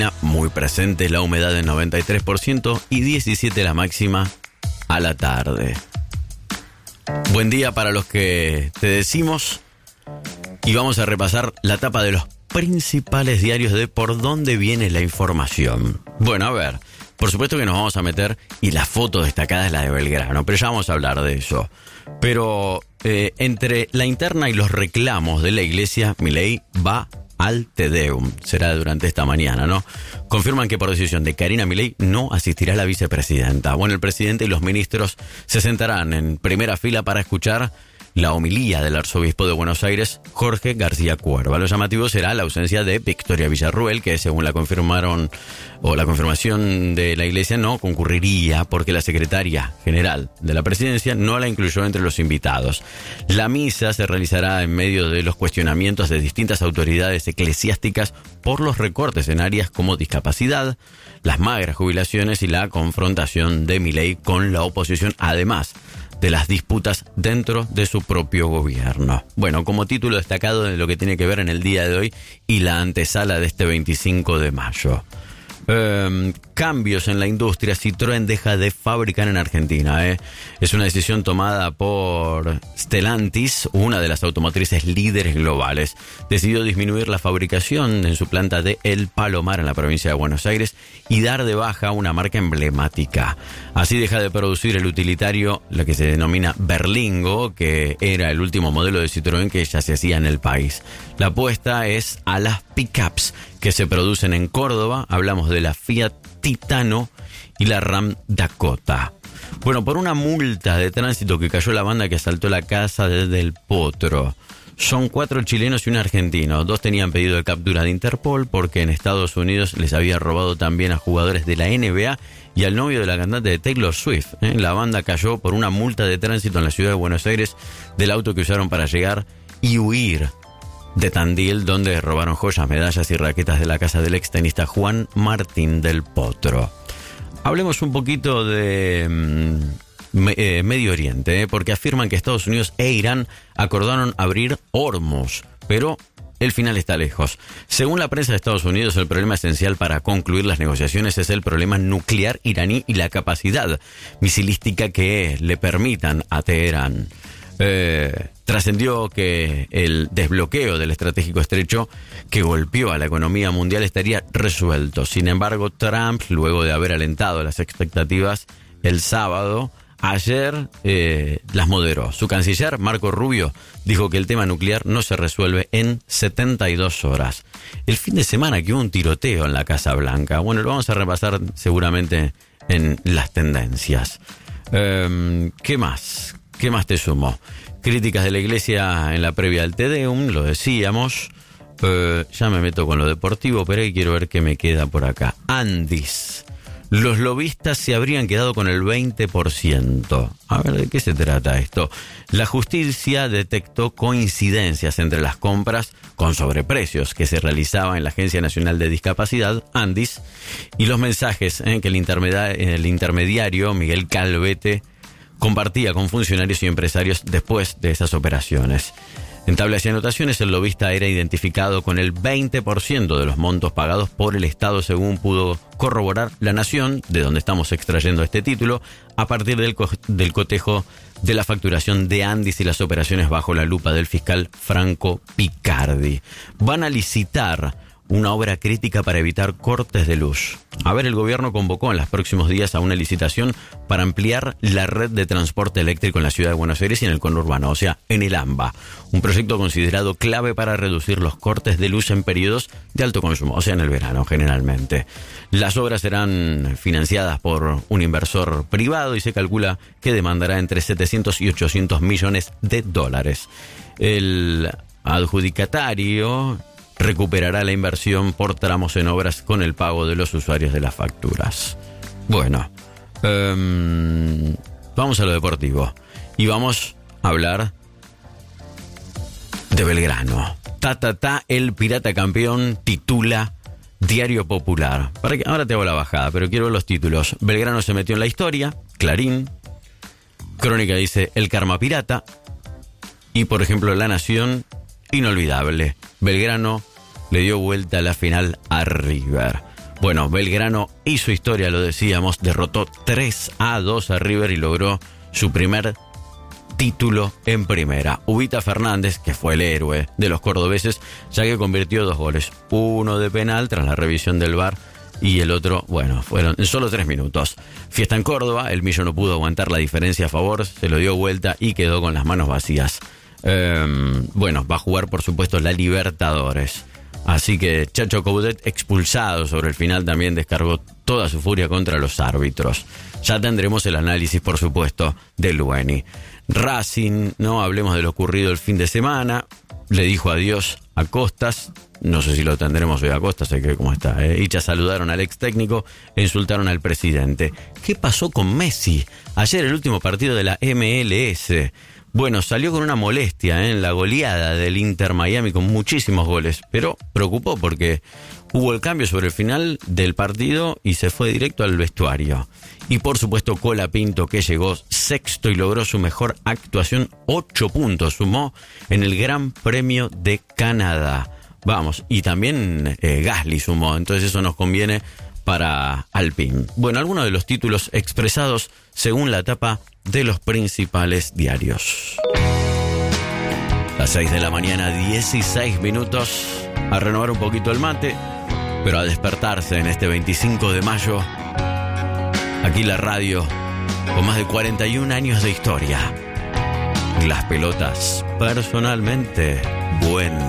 Muy presente la humedad del 93% y 17 la máxima a la tarde. Buen día para los que te decimos y vamos a repasar la tapa de los principales diarios de por dónde viene la información. Bueno, a ver, por supuesto que nos vamos a meter y la foto destacada es la de Belgrano, pero ya vamos a hablar de eso. Pero entre la interna y los reclamos de la iglesia, Milei va al Te Deum. Será durante esta mañana, ¿no? Confirman que por decisión de Karina Milei no asistirá la vicepresidenta. Bueno, el presidente y los ministros se sentarán en primera fila para escuchar la homilía del arzobispo de Buenos Aires, Jorge García Cuerva. Lo llamativo será la ausencia de Victoria Villarruel, que según la confirmación de la iglesia no concurriría porque la secretaria general de la presidencia no la incluyó entre los invitados. La misa se realizará en medio de los cuestionamientos de distintas autoridades eclesiásticas por los recortes en áreas como discapacidad, las magras jubilaciones y la confrontación de Milei con la oposición, además de las disputas dentro de su propio gobierno. Bueno, como título destacado de lo que tiene que ver en el día de hoy y la antesala de este 25 de mayo. Cambios en la industria. Citroën deja de fabricar en Argentina. Es una decisión tomada por Stellantis, una de las automotrices líderes globales. Decidió disminuir la fabricación en su planta de El Palomar en la provincia de Buenos Aires y dar de baja una marca emblemática. Así deja de producir el utilitario, lo que se denomina Berlingo, que era el último modelo de Citroën que ya se hacía en el país. La apuesta es a las pickups que se producen en Córdoba. Hablamos de la Fiat Titano y la Ram Dakota. Bueno, por una multa de tránsito que cayó la banda que asaltó la casa de Del Potro. Son 4 chilenos y un argentino. 2 tenían pedido de captura de Interpol porque en Estados Unidos les había robado también a jugadores de la NBA y al novio de la cantante de Taylor Swift. La banda cayó por una multa de tránsito en la ciudad de Buenos Aires del auto que usaron para llegar y huir de Tandil, donde robaron joyas, medallas y raquetas de la casa del extenista Juan Martín del Potro. Hablemos un poquito de Medio Oriente, porque afirman que Estados Unidos e Irán acordaron abrir Hormuz, pero el final está lejos. Según la prensa de Estados Unidos, el problema esencial para concluir las negociaciones es el problema nuclear iraní y la capacidad misilística que le permitan a Teherán. Trascendió que el desbloqueo del estratégico estrecho que golpeó a la economía mundial estaría resuelto. Sin embargo, Trump, luego de haber alentado las expectativas el sábado, ayer las moderó. Su canciller, Marco Rubio, dijo que el tema nuclear no se resuelve en 72 horas. El fin de semana que hubo un tiroteo en la Casa Blanca. Bueno, lo vamos a repasar seguramente en las tendencias. ¿Qué más? ¿Qué más te sumo? Críticas de la iglesia en la previa al Te Deum, lo decíamos. Ya me meto con lo deportivo, pero ahí quiero ver qué me queda por acá. Andis. Los lobistas se habrían quedado con el 20%. A ver, ¿de qué se trata esto? La justicia detectó coincidencias entre las compras con sobreprecios que se realizaban en la Agencia Nacional de Discapacidad, Andis, y los mensajes que el intermediario Miguel Calvete compartía con funcionarios y empresarios después de esas operaciones. En tablas y anotaciones, el lobista era identificado con el 20% de los montos pagados por el Estado, según pudo corroborar La Nación, de donde estamos extrayendo este título, a partir del cotejo de la facturación de Andis y las operaciones bajo la lupa del fiscal Franco Picardi. Van a licitar una obra crítica para evitar cortes de luz. A ver, el gobierno convocó en los próximos días a una licitación para ampliar la red de transporte eléctrico en la ciudad de Buenos Aires y en el conurbano, o sea, en el AMBA. Un proyecto considerado clave para reducir los cortes de luz en periodos de alto consumo, o sea, en el verano generalmente. Las obras serán financiadas por un inversor privado y se calcula que demandará entre 700 y 800 millones de dólares. El adjudicatario recuperará la inversión por tramos en obras con el pago de los usuarios de las facturas. Bueno, vamos a lo deportivo y vamos a hablar de Belgrano. El pirata campeón, titula Diario Popular. Ahora te hago la bajada, pero quiero ver los títulos. Belgrano se metió en la historia, Clarín. Crónica dice El karma pirata. Y por ejemplo La Nación, inolvidable. Belgrano le dio vuelta a la final a River. Bueno, Belgrano hizo historia, lo decíamos, derrotó 3-2 a River y logró su primer título en primera. Ubita Fernández, que fue el héroe de los cordobeses, ya que convirtió 2 goles. Uno de penal tras la revisión del VAR y el otro, bueno, fueron en solo 3 minutos. Fiesta en Córdoba, el Millo no pudo aguantar la diferencia a favor, se lo dio vuelta y quedó con las manos vacías. Bueno, va a jugar por supuesto la Libertadores. Así que Chacho Coudet, expulsado sobre el final, también descargó toda su furia contra los árbitros. Ya tendremos el análisis, por supuesto, de Lueni. Racing, no hablemos de lo ocurrido el fin de semana. Le dijo adiós a Costas. No sé si lo tendremos hoy a Costas, hay que ver cómo está. Y ya saludaron al ex técnico e insultaron al presidente. ¿Qué pasó con Messi? Ayer el último partido de la MLS. Bueno, salió con una molestia en la goleada del Inter Miami con muchísimos goles, pero preocupó porque hubo el cambio sobre el final del partido y se fue directo al vestuario. Y por supuesto Colapinto, que llegó sexto y logró su mejor actuación, 8 puntos sumó en el Gran Premio de Canadá. Vamos, y también Gasly sumó, entonces eso nos conviene para Alpine. Bueno, algunos de los títulos expresados según la tapa de los principales diarios. Las 6 de la mañana, 16 minutos, a renovar un poquito el mate, pero a despertarse en este 25 de mayo. Aquí la radio, con más de 41 años de historia. Las pelotas, personalmente, buen